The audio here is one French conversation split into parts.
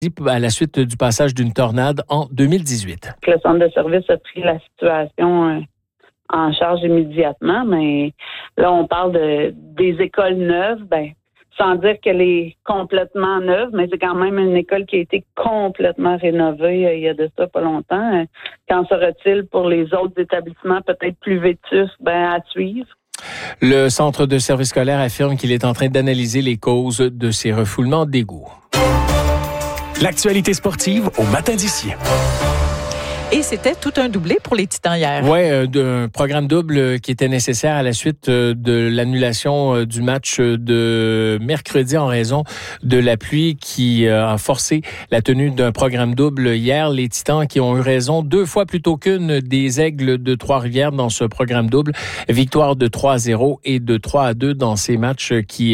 à la suite du passage d'une tornade en 2018. Le centre de service a pris la situation en charge immédiatement, mais là, on parle des écoles neuves, sans dire qu'elle est complètement neuve, mais c'est quand même une école qui a été complètement rénovée il y a de ça pas longtemps. Qu'en sera-t-il pour les autres établissements peut-être plus vétustes, à suivre? Le centre de service scolaire affirme qu'il est en train d'analyser les causes de ces refoulements d'égouts. L'actualité sportive au matin d'ici. Et c'était tout un doublé pour les Titans hier. Oui, un programme double qui était nécessaire à la suite de l'annulation du match de mercredi en raison de la pluie qui a forcé la tenue d'un programme double hier. Les Titans qui ont eu raison 2 fois plutôt qu'une des Aigles de Trois-Rivières dans ce programme double. Victoire de 3-0 et de 3-2 dans ces matchs qui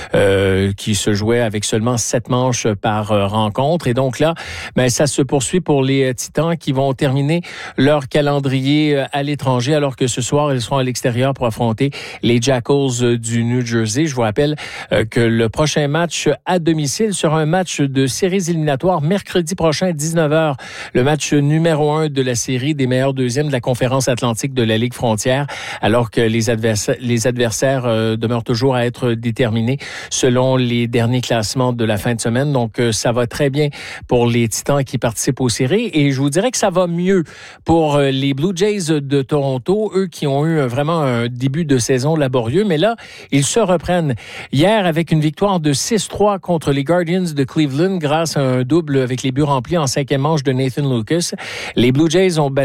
se jouaient avec seulement 7 manches par rencontre. Et donc là, ça se poursuit pour les Titans qui vont terminer leur calendrier à l'étranger, alors que ce soir, ils seront à l'extérieur pour affronter les Jackals du New Jersey. Je vous rappelle que le prochain match à domicile sera un match de séries éliminatoires mercredi prochain, 19h. Le match numéro 1 de la série des meilleurs deuxièmes de la conférence atlantique de la Ligue Frontière, alors que les adversaires demeurent toujours à être déterminés selon les derniers classements de la fin de semaine. Donc, ça va très bien pour les Titans qui participent aux séries. Et je vous dirais que ça va mieux pour les Blue Jays de Toronto, eux qui ont eu vraiment un début de saison laborieux, mais là, ils se reprennent. Hier, avec une victoire de 6-3 contre les Guardians de Cleveland grâce à un double avec les buts remplis en 5e manche de Nathan Lucas, les Blue Jays ont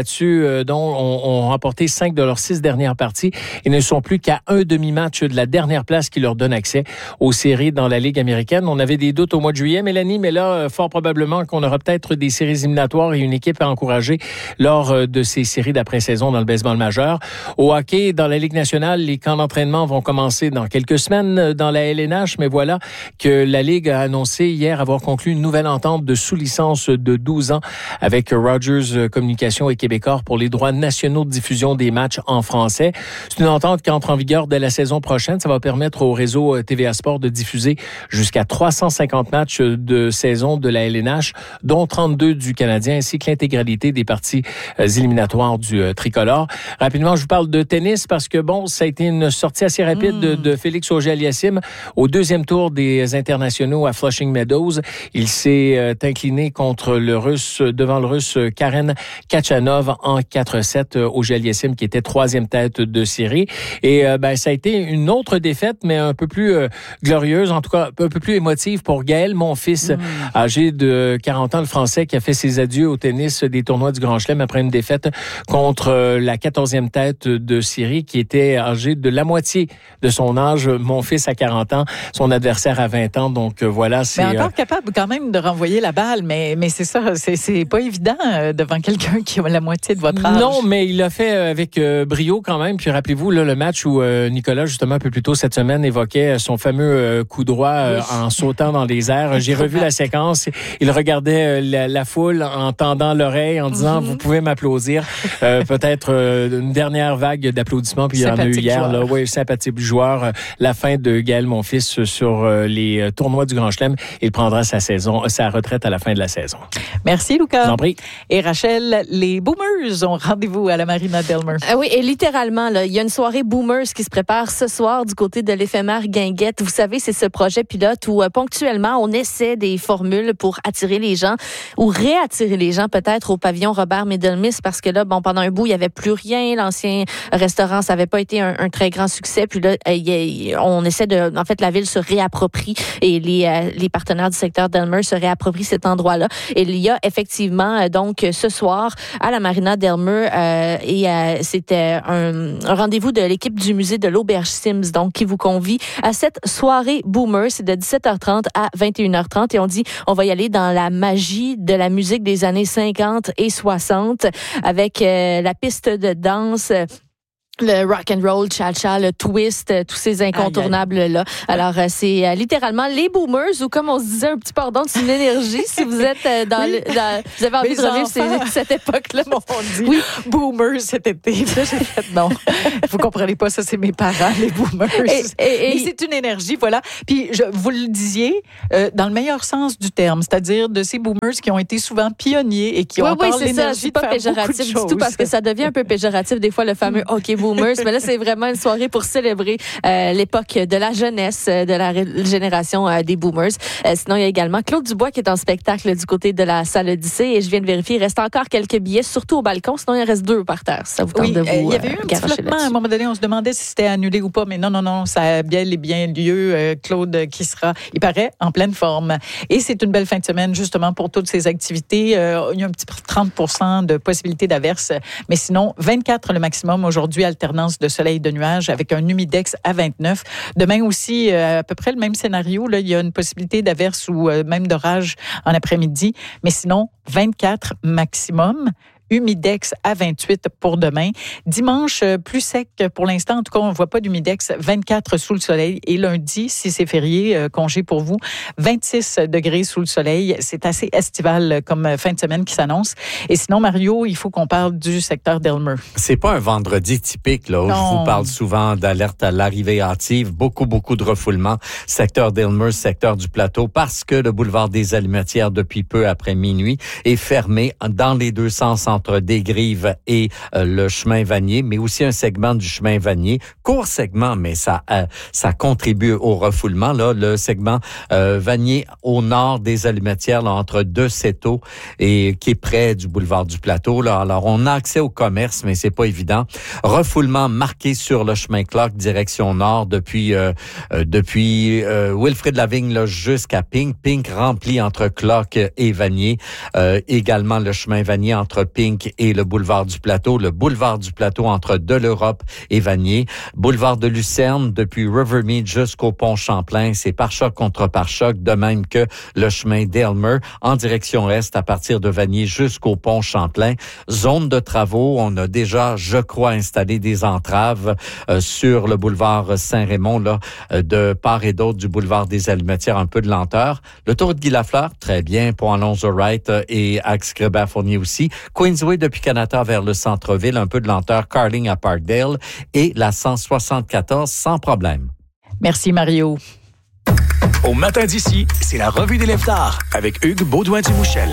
ont remporté 5 de leurs 6 dernières parties et ne sont plus qu'à un demi-match de la dernière place qui leur donne accès aux séries dans la Ligue américaine. On avait des doutes au mois de juillet, Mélanie, mais là, fort probablement qu'on aura peut-être des séries éliminatoires et une équipe à encourager lors de ces séries d'après-saison dans le baseball majeur. Au hockey, dans la Ligue nationale, les camps d'entraînement vont commencer dans quelques semaines dans la LNH, mais voilà que la Ligue a annoncé hier avoir conclu une nouvelle entente de sous-licence de 12 ans avec Rogers Communications et Québecor pour les droits nationaux de diffusion des matchs en français. C'est une entente qui entre en vigueur dès la saison prochaine. Ça va permettre au réseau TVA Sport de diffuser jusqu'à 350 matchs de saison de la LNH, dont 32 du Canadien, ainsi que l'intégralité des parties éliminatoires du tricolore. Rapidement, je vous parle de tennis parce que, ça a été une sortie assez rapide de Félix Auger-Aliassime au 2e tour des internationaux à Flushing Meadows. Il s'est incliné devant le Russe Karen Khachanov en 4-7. Auger-Aliassime qui était 3e tête de série. Et ça a été une autre défaite, mais un peu plus glorieuse, en tout cas un peu plus émotive pour Gaël Monfils, âgé de 40 ans, le Français qui a fait ses adieux au tennis des tournois du Grand Chelem après une défaite contre la 14e tête de série qui était âgée de la moitié de son âge. Monfils à 40 ans, son adversaire à 20 ans. Donc voilà, c'est... Mais encore capable quand même de renvoyer la balle, mais c'est ça, c'est pas évident devant quelqu'un qui a la moitié de votre âge. Non, mais il l'a fait avec brio quand même. Puis rappelez-vous, là, le match où Nicolas, justement, un peu plus tôt cette semaine, évoquait son fameux coup droit en sautant dans les airs. J'ai revu la séquence. Il regardait la foule en tendant l'oreille, en disant, vous pouvez m'applaudir. Peut-être une dernière vague d'applaudissements, puis sympathique, il y en a eu hier. Là, oui, sympathique joueur. La fin de Gaël Monfils sur les tournois du Grand Chelem. Il prendra sa retraite à la fin de la saison. Merci, Lucas. Je vous en prie. Et Rachel, les Boomers ont rendez-vous à la Marina Del Mar. Oui, et littéralement, là, il y a une soirée Boomers qui se prépare ce soir du côté de l'éphémère Guinguette. Vous savez, c'est ce projet pilote où ponctuellement, on essaie des formules pour attirer les gens ou réattirer les gens peut-être au pavillon Robert Middlemiss parce que là, pendant un bout, il n'y avait plus rien. L'ancien restaurant, ça n'avait pas été un très grand succès. Puis là, on essaie en fait, la ville se réapproprie et les partenaires du secteur Delmer se réapproprient cet endroit-là. Et il y a effectivement, donc, ce soir, à la Marina Delmer, c'était un rendez-vous de l'équipe du musée de l'Auberge Sims, donc, qui vous convie à cette soirée Boomer. C'est de 17h30 à 21h30 et on va y aller dans la magie de la musique des années 50 et 60 avec la piste de danse le rock and roll, cha-cha, le twist, tous ces incontournables-là. Alors, c'est littéralement les boomers, ou comme on se disait un petit pardon, c'est une énergie. Si vous êtes vous avez envie de revivre cette époque-là. On dit boomers cet été. Là, j'ai fait non. Vous comprenez pas, ça, c'est mes parents, les boomers. Mais c'est une énergie, voilà. Puis, vous le disiez, dans le meilleur sens du terme, c'est-à-dire de ces boomers qui ont été souvent pionniers et qui ont encore l'énergie de faire beaucoup de choses. Du tout, parce que ça devient un peu péjoratif, des fois, le fameux OK boomers. Mais là, c'est vraiment une soirée pour célébrer l'époque de la jeunesse, de la génération des boomers. Sinon, il y a également Claude Dubois qui est en spectacle du côté de la salle Odyssée. Et je viens de vérifier, il reste encore quelques billets, surtout au balcon. Sinon, il en reste 2 par terre. Ça vous tente de vous il y avait eu un petit flottement. À un moment donné, on se demandait si c'était annulé ou pas. Mais non, ça a bien et bien lieu. Claude qui sera, il paraît, en pleine forme. Et c'est une belle fin de semaine, justement, pour toutes ces activités. Il y a un petit 30% de possibilité d'averse. Mais sinon, 24 le maximum aujourd'hui, alternance de soleil et de nuages avec un humidex à 29. Demain aussi, à peu près le même scénario. Là, il y a une possibilité d'averse ou même d'orage en après-midi. Mais sinon, 24 maximum. Humidex à 28 pour demain. Dimanche, plus sec pour l'instant. En tout cas, on ne voit pas d'humidex. 24 sous le soleil. Et lundi, si c'est férié, congé pour vous, 26 degrés sous le soleil. C'est assez estival comme fin de semaine qui s'annonce. Et sinon, Mario, il faut qu'on parle du secteur d'Aylmer. C'est pas un vendredi typique, là, où je vous parle souvent d'alerte à l'arrivée hâtive. Beaucoup de refoulement. Secteur d'Aylmer, secteur du plateau, parce que le boulevard des Alimentières, depuis peu après minuit, est fermé dans les deux sens entre Desgrives et le chemin Vanier, mais aussi un segment du chemin Vanier. Court segment, mais ça contribue au refoulement. Là, le segment Vanier au nord des Alimentières, là, entre Deux-Céteaux et qui est près du boulevard du Plateau. Là. Alors, on a accès au commerce, mais c'est pas évident. Refoulement marqué sur le chemin Clark, direction nord, depuis Wilfrid Lavigne là, jusqu'à Pink. Pink rempli entre Clark et Vanier. Également le chemin Vanier entre Pink et le boulevard du Plateau, le boulevard du Plateau entre de l'Europe et Vanier, boulevard de Lucerne depuis Rivermead jusqu'au pont Champlain, c'est pare-choc contre pare-choc, de même que le chemin d'Aylmer en direction est à partir de Vanier jusqu'au pont Champlain. Zone de travaux, on a déjà, je crois, installé des entraves sur le boulevard Saint-Raymond, là, de part et d'autre du boulevard des Alimentières, un peu de lenteur. Le tour de Guy Lafleur, très bien pour Alonso Wright et Axe Grébert-Fournier aussi. Queensway depuis Canada vers le centre-ville, un peu de lenteur, Carling à Parkdale et la 174 sans problème. Merci Mario. Au matin d'ici, c'est la revue des Lève-Tard avec Hugues Baudouin-Dumouchel.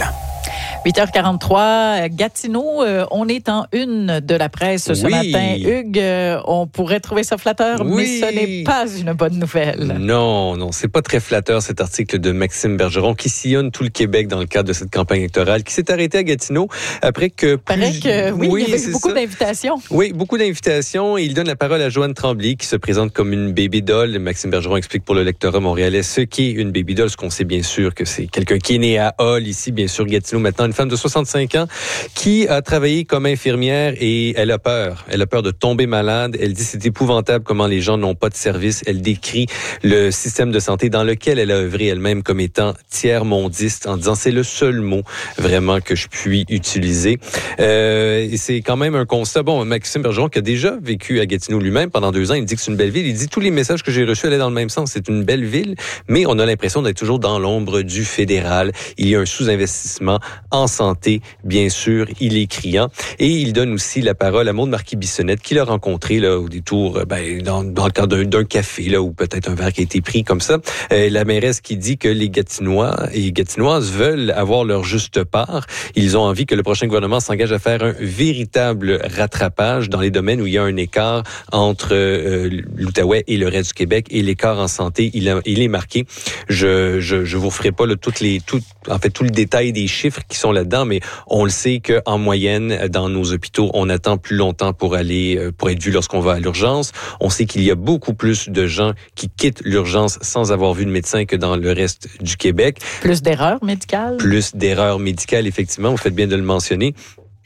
8h43, Gatineau, on est en une de la presse ce matin. Hugues, on pourrait trouver ça flatteur, mais ce n'est pas une bonne nouvelle. Non, c'est pas très flatteur cet article de Maxime Bergeron qui sillonne tout le Québec dans le cadre de cette campagne électorale, qui s'est arrêté à Gatineau après que... il y avait eu beaucoup d'invitations. Oui, beaucoup d'invitations. Et il donne la parole à Joanne Tremblay qui se présente comme une baby doll. Maxime Bergeron explique pour le lectorat montréalais ce qu'est une baby doll, ce qu'on sait bien sûr que c'est quelqu'un qui est né à Hull, ici, bien sûr, Gatineau, maintenant une femme de 65 ans qui a travaillé comme infirmière et elle a peur. Elle a peur de tomber malade. Elle dit c'est épouvantable comment les gens n'ont pas de service. Elle décrit le système de santé dans lequel elle a œuvré elle-même comme étant tiers-mondiste en disant c'est le seul mot vraiment que je puis utiliser. Et c'est quand même un constat. Bon, Maxime Bergeron qui a déjà vécu à Gatineau lui-même pendant 2 ans, il dit que c'est une belle ville. Il dit tous les messages que j'ai reçus allaient dans le même sens. C'est une belle ville, mais on a l'impression d'être toujours dans l'ombre du fédéral. Il y a un sous-investissement en santé, bien sûr, il est criant. Et il donne aussi la parole à Maude Marquis-Bissonnette, qu'il a rencontré là, au détour, dans le cadre d'un café, là, ou peut-être un verre qui a été pris comme ça. La mairesse qui dit que les Gatinois et Gatinoises veulent avoir leur juste part. Ils ont envie que le prochain gouvernement s'engage à faire un véritable rattrapage dans les domaines où il y a un écart entre l'Outaouais et le reste du Québec. Et l'écart en santé, il est marqué. Je vous ferai pas tout le détail des chiffres qui sont là-dedans, mais on le sait qu'en moyenne, dans nos hôpitaux, on attend plus longtemps pour être vu lorsqu'on va à l'urgence. On sait qu'il y a beaucoup plus de gens qui quittent l'urgence sans avoir vu de médecin que dans le reste du Québec. Plus d'erreurs médicales? Plus d'erreurs médicales, effectivement. Vous faites bien de le mentionner.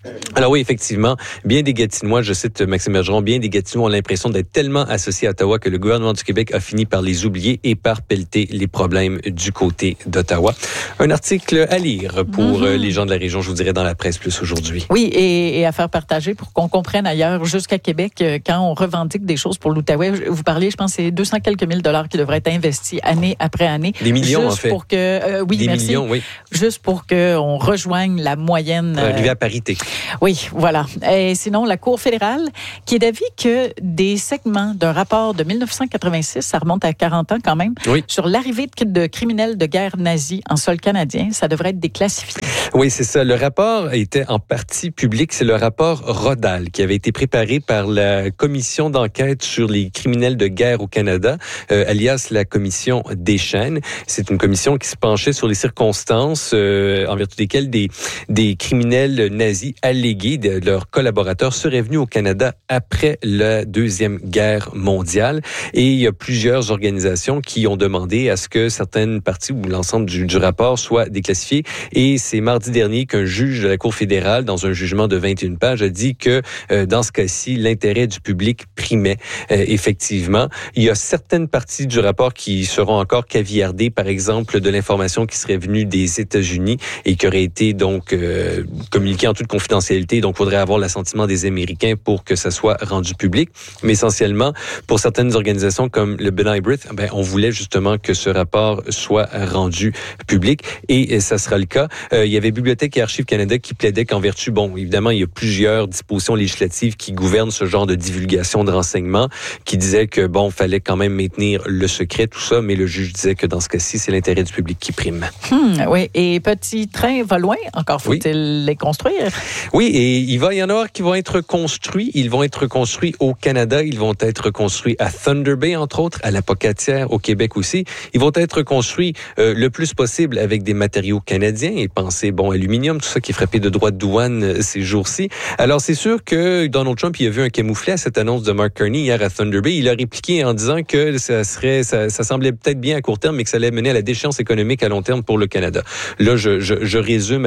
Alors oui, effectivement, bien des Gatinois, je cite Maxime Bergeron, bien des Gatinois ont l'impression d'être tellement associés à Ottawa que le gouvernement du Québec a fini par les oublier et par pelleter les problèmes du côté d'Ottawa. Un article à lire pour les gens de la région, je vous dirais, dans la presse plus aujourd'hui. Oui, et à faire partager pour qu'on comprenne ailleurs, jusqu'à Québec, quand on revendique des choses pour l'Outaouais, vous parliez, je pense, c'est 200 quelques mille dollars qui devraient être investis année après année. Des millions, juste en fait. Pour que, oui, des merci. Millions, oui. Juste pour qu'on rejoigne la moyenne. Arriver à parité. Oui, voilà. Et sinon, la Cour fédérale, qui est d'avis que des segments d'un rapport de 1986, ça remonte à 40 ans quand même, oui. sur l'arrivée de criminels de guerre nazis en sol canadien, ça devrait être déclassifié. Oui, c'est ça. Le rapport était en partie public. C'est le rapport Rodal qui avait été préparé par la commission d'enquête sur les criminels de guerre au Canada, alias la commission Deschênes. C'est une commission qui se penchait sur les circonstances en vertu desquelles des criminels nazis allégués de leurs collaborateurs seraient venus au Canada après la Deuxième Guerre mondiale. Et il y a plusieurs organisations qui ont demandé à ce que certaines parties ou l'ensemble du rapport soit déclassifié. Et c'est mardi dernier qu'un juge de la Cour fédérale, dans un jugement de 21 pages, a dit que dans ce cas-ci, l'intérêt du public primait. Effectivement, il y a certaines parties du rapport qui seront encore caviardées, par exemple de l'information qui serait venue des États-Unis et qui aurait été donc communiquée en toute confidentialité. Donc, il faudrait avoir l'assentiment des Américains pour que ça soit rendu public. Mais essentiellement, pour certaines organisations comme le B'nai B'rith, on voulait justement que ce rapport soit rendu public et ça sera le cas. Il y avait Bibliothèque et Archives Canada qui plaidait qu'en vertu, évidemment, il y a plusieurs dispositions législatives qui gouvernent ce genre de divulgation de renseignements, qui disaient que, fallait quand même maintenir le secret, tout ça, mais le juge disait que dans ce cas-ci, c'est l'intérêt du public qui prime. Oui, et Petit Train va loin, encore faut-il les construire? Oui, et il y en avoir qui vont être construits. Ils vont être construits au Canada, ils vont être construits à Thunder Bay, entre autres, à la Pocatière, au Québec aussi. Ils vont être construits le plus possible avec des matériaux canadiens, et pensez, aluminium, tout ça qui est frappé de droits de douane ces jours-ci. Alors, c'est sûr que Donald Trump, il a vu un camouflet à cette annonce de Mark Carney hier à Thunder Bay. Il a répliqué en disant que ça semblait peut-être bien à court terme, mais que ça allait mener à la déchéance économique à long terme pour le Canada. Là, je résume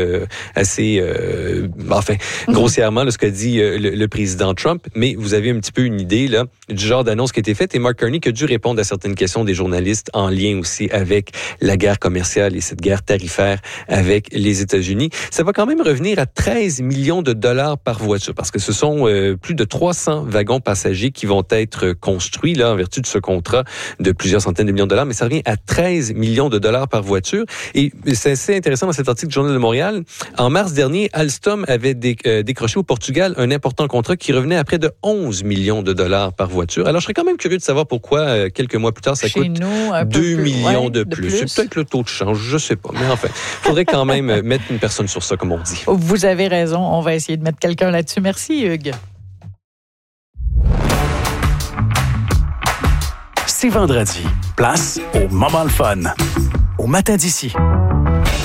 grossièrement là, ce qu'a dit le président Trump, mais vous avez un petit peu une idée là du genre d'annonce qui a été faite, et Mark Carney qui a dû répondre à certaines questions des journalistes en lien aussi avec la guerre commerciale et cette guerre tarifaire avec les États-Unis. Ça va quand même revenir à 13 millions de dollars par voiture, parce que ce sont plus de 300 wagons passagers qui vont être construits là en vertu de ce contrat de plusieurs centaines de millions de dollars, mais ça revient à 13 millions de dollars par voiture. Et c'est assez intéressant dans cet article du Journal de Montréal. En mars dernier, Alstom avait décroché au Portugal un important contrat qui revenait à près de 11 millions de dollars par voiture. Alors, je serais quand même curieux de savoir pourquoi, quelques mois plus tard, ça coûte 2 millions de plus. C'est peut-être le taux de change, je sais pas. Mais enfin, il faudrait quand même mettre une personne sur ça, comme on dit. Vous avez raison. On va essayer de mettre quelqu'un là-dessus. Merci, Hugues. C'est vendredi. Place au moment le fun. Au matin d'ici.